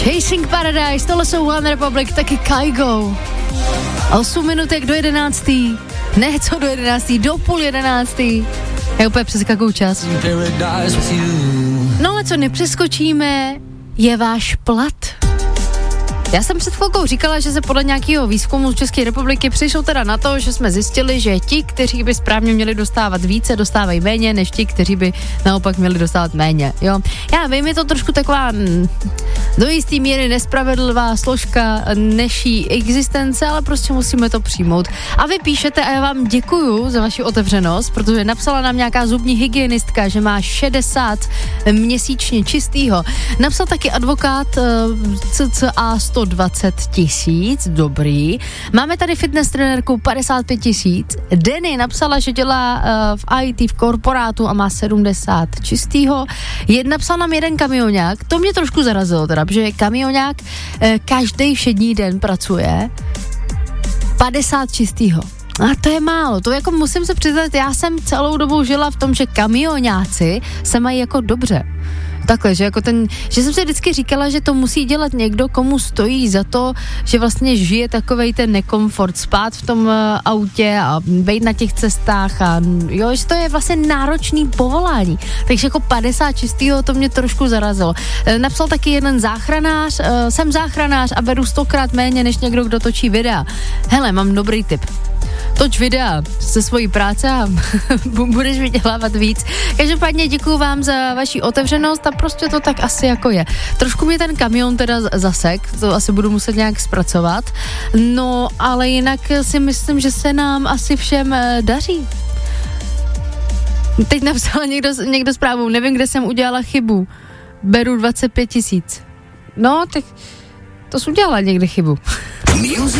Chasing Paradise, tohle jsou One Republic, taky Kygo. 8 minutek do 11. Ne, co do 11. Do půl 11. Já úplně přeskakuju čas. No ale co nepřeskočíme, je váš plat. Já jsem před chvilkou říkala, že se podle nějakého výzkumu z České republiky přišlo teda na to, že jsme zjistili, že ti, kteří by správně měli dostávat více, dostávají méně, než ti, kteří by naopak měli dostávat méně, jo. Já vím, je to trošku taková do jistý míry nespravedlivá složka naší existence, ale prostě musíme to přijmout. A vy píšete a já vám děkuju za vaši otevřenost, protože napsala nám nějaká zubní hygienistka, že má 60 měsíčně čistýho. Napsal taky advokát cca 120 000, dobrý. Máme tady fitness trenérku 55 000. Denny napsala, že dělá v IT v korporátu a má 70 čistýho. Napsal nám jeden kamionák, to mě trošku zarazilo teda, protože kamionák každý všední den pracuje 50 čistýho. A to je málo, to jako musím se přiznat, já jsem celou dobu žila v tom, že kamionáci se mají jako dobře. Takhle, že jako že jsem si vždycky říkala, že to musí dělat někdo, komu stojí za to, že vlastně žije takovej ten nekomfort, spát v tom autě a být na těch cestách a jo, že to je vlastně náročný povolání. Takže jako 50 čistýho to mě trošku zarazilo. Napsal taky jeden záchranář, jsem záchranář a beru 100krát méně než někdo, kdo točí videa. Hele, mám dobrý tip. Toč videa ze svojí práce a budeš vydělávat víc. Každopádně děkuju vám za vaši otevřenost a prostě to tak asi jako je. Trošku mě ten kamion teda zasek, to asi budu muset nějak zpracovat, no ale jinak si myslím, že se nám asi všem daří. Teď napsal někdo zprávu, nevím, kde jsem udělala chybu, beru 25 000. No, tak to jsi udělala někde chybu.